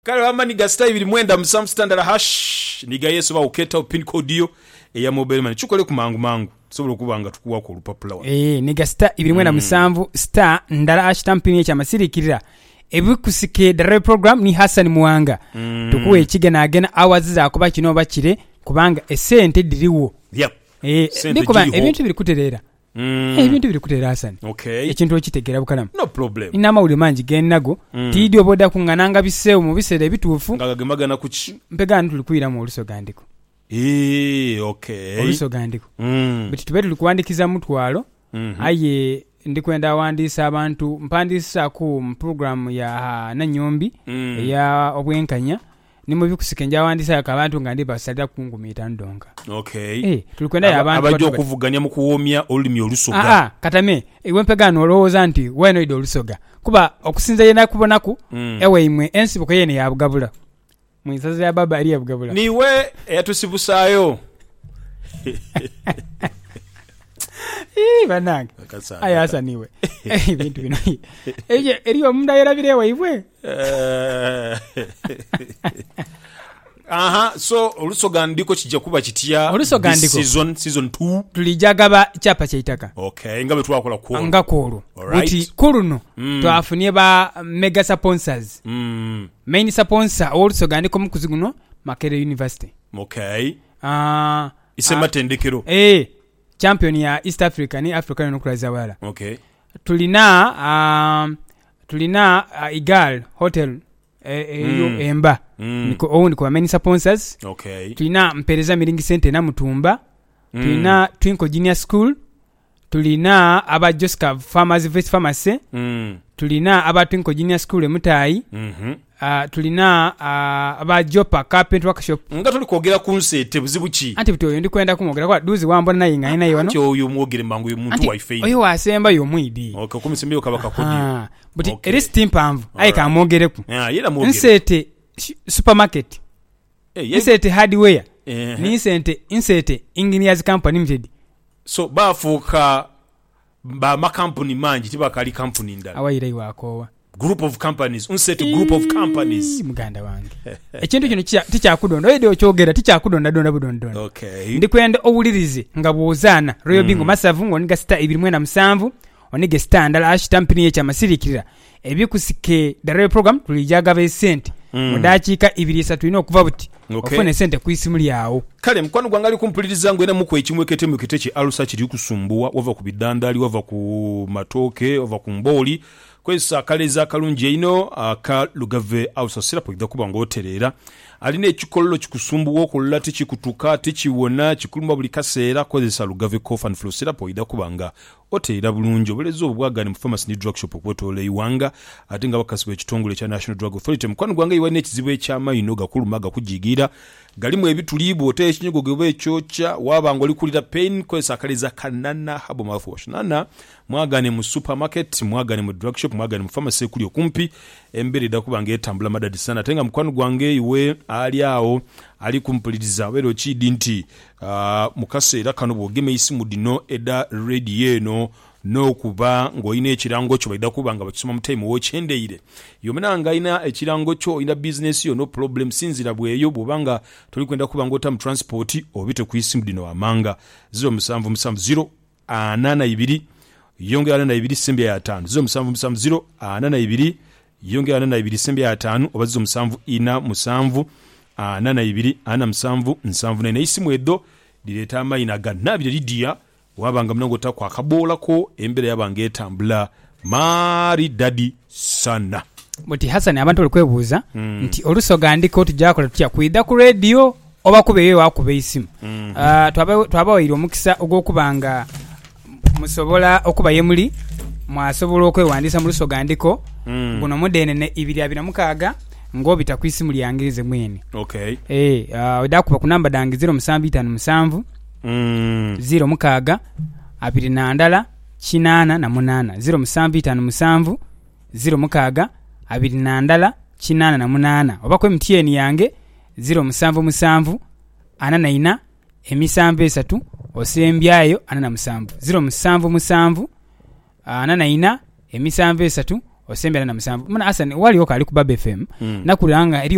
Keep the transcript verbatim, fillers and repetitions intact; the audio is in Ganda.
Kale wama niga star ibiri mwenda musanvu standard hash niga yesu ba uketa pin code yo eya mobile money chukole ku mangu mangu sobola kubanga tukuwa ko lupapula wa eh niga star ibiri mwenda mm. musanvu star ndala hash tampini cha masirikirira ebikusike dare program ni Hassan Muwanga mm. tukuwe ekigena agena hours za kuba kino bakire kubanga esente diriwo yep eh ndikuba ebintu biri kuterera Mm. Eh bintu biri kuterera Hassan. Okay. Ekintu okitegera bukalamu. No problem. Inama uli manji gennago mm. Tidi oboda kungananga bisewu mu bisere bituufu. Ngagagemagana kuchi. Mpega ntu likwira mu Olusogandiko. Eh okay. Olusogandiko. Mm. Bitu tubetu likuwandikiza mutwalo. Mm-hmm. Aye ndikwenda wandisa abantu mpandisa ku program ya Nanyombi mm. ya obwenkanya. Nimo bikusikenja wandisa akabantu ngandi basalira kungumita ndonga. Okay. Eh tulikwenda ya abantu abajo kuvuganya mu kuwomya olimi olusoga. Ah ah katame ewe mpegano olowooza nti weno ido olusoga. Kuba okusinza yena kubonaku mm. ewe imwe ensibuko yene ya bugabula. Mwisaza ya baba ali ya bugabula. Niwe eyatusibusayo. Eh bananga. Aya asa niwe. Eh bintu bino. Eje eriyo munda yerabirewe iwe. Aha so Olusogandiko kijja kuba kitya season season two tulijagaba chapa chaitaka. Okay ngabe twakola ko nga kolo buti kuluno mm. twafunie ba mega sponsors mm. main sponsor Olusogandiko mukuziguno Makerere University. Okay ah uh, isema uh, tendekero eh champion ya East Africa ni African Nuclear wala. Okay tulina um, tulina uh, Igal Hotel eh, eh, mm. emba mm. niko own kwa main sponsors. Okay tulina Mpereza Miringi Center na Mutumba mm. tulina Twinkle Junior School tulina aba Josca Farmers Vest Pharmacy mm. tulina aba Twinkle Junior School Mutai mhm Uh, tulina uh, aba Jopa Carpet Workshop nga tuli kwogera ku nsete buzibuki anti bito ndi kwenda kumogera kwa duzi wambona naye nga ina yiwano kyo uyu mwogere mangu uyu muntu wifi oyo wasemba yo mwidi okay kumisembe kabaka kodi ah but okay. Erist timpamvu ayi ka mogere ku yeah yera mogere nsete supermarket eh hey, nsete hardware eh ni nsete nsete engineers company limited so bafuka ba ma company manji tiba kali company ndala awayira iwakowa group of companies unset group of companies muganda wange ekintu kino ticha kudonda edo kyogera ticha kudonda donda budonda. Okay ndikwenda owulirize nga bwozana Royal mm. Bingo masavu ngoniga star ibiri mwenda musanvu onige standard ash tampini echa masirikirira ebikusike dare program tulijaga be sente mm. mudachika ibiri esatu ino okuva buti okay. Ofune sente kuisimuli yawo kale mkwano gwangali kumpuliriza ngo ena muko ekimwe ketemu kiteche alusa kiri kusumbuwa wava ku bidandali wava ku matoke wava ku mboli kwesa kaleza kalunje ino aka lugave ausasira pokida kuba ngoterera aline ekikollo kikusumbuwa okulla tikikutuka tikiwona kikulumba buli kaseera kozesa lugave cough and flu syrup pokida kubanga oteera bulungi obulezi obwagani mu pharmacy drug shop okwetoola iwanga ate nga bakasiba ekitongole kya National Drug Authority mukwano gwange iwa n'ekizibu eky'amayino gakuluma gakujigira galimu ebitulibu ote ekinyogo gwe ekyocha wabanga olikulira pain kwesa kaleza kanana habo mouthwash nana mwagane mu supermarket mwagane mu drug shop mwagane mu pharmacy kuli okumpi embere da kubanga etambula madadi sana tenga mukwano gwange iwe ali awo ali kumpuliriza bero kidi nti uh, mukaseera kano bwogeme isimu dino eda radio eno no kuba ngoine ekirango kyo baida kubanga bakisoma mu time wochendeire yomenanga ina ekirango kyo ina business yo no problem sinzira bweyo bobanga tuli kwenda kubanga otam transport obite ku isimu dino amanga zero musanvu musanvu zero anana ibiri yonge anana ibiri sembe ya tano zero musanvu musanvu zero anana ibiri yonge anana ibiri sembe ya tano obazo musanvu ina musanvu anana ibiri ana musanvu nsanvu nene isimu edo direta amayina ganabire lidia wabanga mnango takwa kabola ko embere yabange etambula mari dadi sana muti Hassan abantu olikwebuuza mm. nti Olusogandiko tujakola tutya kwida ku radio oba kubeyo wakube isimu mm. uh, twaba twabawira omukisa ogwokubanga musobola okuba yemuli mwasobola okwewandisa mu Lusogandiko mm. guno mudenene ibiri abira mukaga ngobita ku isimu lyangirize mwene. Okay eh uh, odakuba ku namba dangi zero musanvu itaano musanvu Mm. zero mukaga abiri na ndala kinana na munana zero musanvu itaano musanvu zero mukaga abiri na ndala kinana na munana obakwe M T N yange zero musanvu musanvu ana na ina emisanvu esatu osembyayo ana na musanvu zero musanvu musanvu ana na ina emisanvu esatu osembera na musanvu muna Hassan wali okali ku Baba F M mm. nakulanga eri